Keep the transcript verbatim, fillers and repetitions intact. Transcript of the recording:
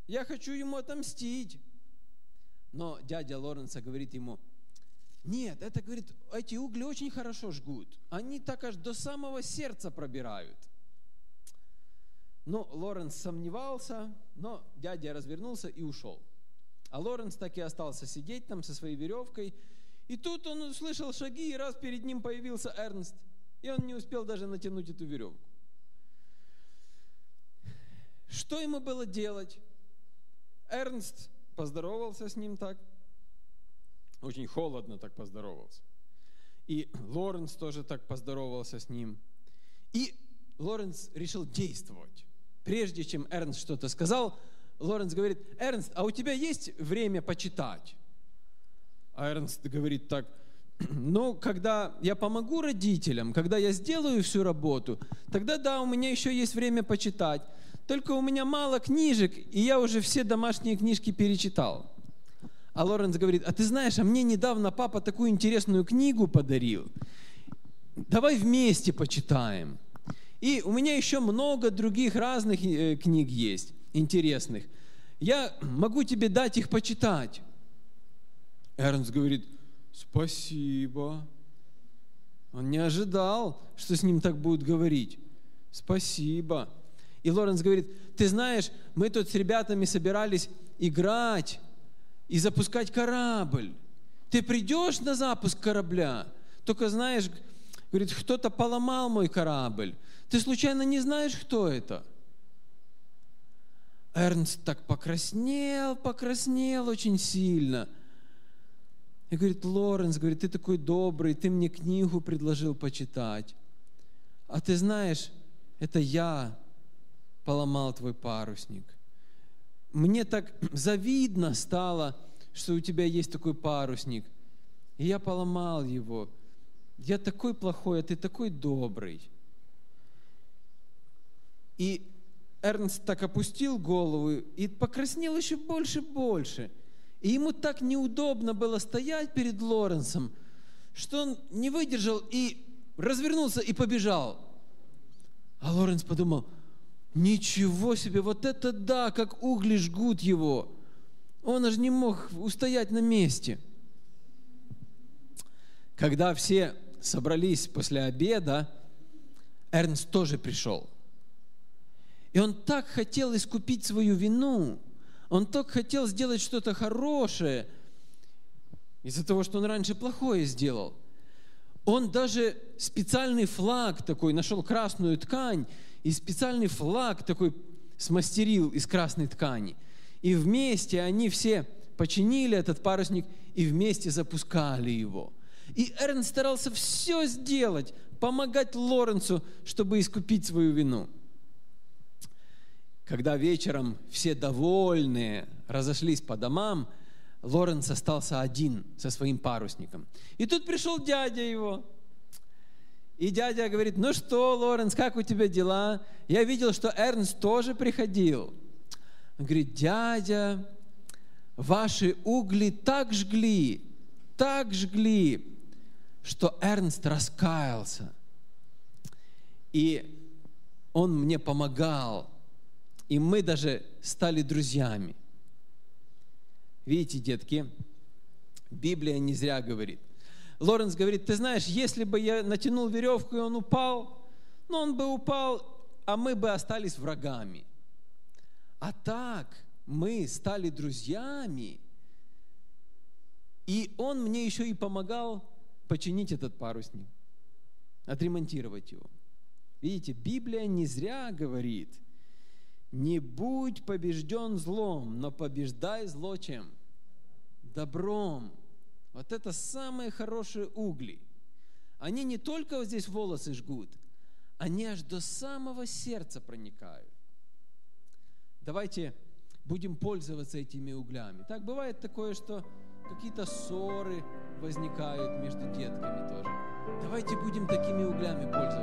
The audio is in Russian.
Я хочу ему отомстить. Но дядя Лоренса говорит ему: нет, это, говорит, эти угли очень хорошо жгут. Они так аж до самого сердца пробирают. Ну, Лоренс сомневался, но дядя развернулся и ушел. А Лоренс так и остался сидеть там со своей веревкой. И тут он услышал шаги, и раз перед ним появился Эрнст. И он не успел даже натянуть эту веревку. Что ему было делать? Эрнст поздоровался с ним так. Очень холодно так поздоровался. И Лоренс тоже так поздоровался с ним. И Лоренс решил действовать. Прежде чем Эрнст что-то сказал, Лоренс говорит: Эрнст, а у тебя есть время почитать? А Эрнст говорит так: ну, когда я помогу родителям, когда я сделаю всю работу, тогда да, у меня еще есть время почитать. Только у меня мало книжек, и я уже все домашние книжки перечитал. А Лоренс говорит: а ты знаешь, а мне недавно папа такую интересную книгу подарил. Давай вместе почитаем. И у меня еще много других разных э, книг есть, интересных. Я могу тебе дать их почитать. Эрнст говорит: спасибо. Он не ожидал, что с ним так будут говорить. Спасибо. И Лоренс говорит: ты знаешь, мы тут с ребятами собирались играть и запускать корабль. Ты придешь на запуск корабля? Только знаешь, говорит, кто-то поломал мой корабль. Ты случайно не знаешь, кто это? Эрнст так покраснел, покраснел очень сильно. И говорит: Лоренс, говорит, ты такой добрый, ты мне книгу предложил почитать. А ты знаешь, это я поломал твой парусник. Мне так завидно стало, что у тебя есть такой парусник. И я поломал его. Я такой плохой, а ты такой добрый. И Эрнст так опустил голову и покраснел еще больше и больше. И ему так неудобно было стоять перед Лоренсом, что он не выдержал и развернулся и побежал. А Лоренс подумал: ничего себе, вот это да, как угли жгут его. Он аж не мог устоять на месте. Когда все собрались после обеда, Эрнст тоже пришел. И он так хотел искупить свою вину, он так хотел сделать что-то хорошее из-за того, что он раньше плохое сделал. Он даже специальный флаг такой, нашел красную ткань, и специальный флаг такой смастерил из красной ткани. И вместе они все починили этот парусник и вместе запускали его. И Эрнст старался все сделать, помогать Лоренсу, чтобы искупить свою вину. Когда вечером все довольные разошлись по домам, Лоренс остался один со своим парусником. И тут пришел дядя его. И дядя говорит: ну что, Лоренс, как у тебя дела? Я видел, что Эрнст тоже приходил. Он говорит: дядя, ваши угли так жгли, так жгли, что Эрнст раскаялся. И он мне помогал. И мы даже стали друзьями. Видите, детки, Библия не зря говорит. Лоренс говорит: ты знаешь, если бы я натянул веревку, и он упал, ну, он бы упал, а мы бы остались врагами. А так мы стали друзьями, и он мне еще и помогал починить этот парусник, отремонтировать его. Видите, Библия не зря говорит: не будь побежден злом, но побеждай зло чем? Добром. Вот это самые хорошие угли. Они не только вот здесь волосы жгут, они аж до самого сердца проникают. Давайте будем пользоваться этими углями. Так бывает такое, что какие-то ссоры возникают между детками тоже. Давайте будем такими углями пользоваться.